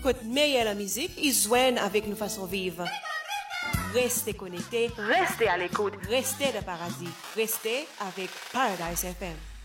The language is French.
écoute meilleure la musique, ils joignent avec nos façons de vivre. Restez connectés, Restez à l'écoute. restez de paradis, restez avec Paradise FM.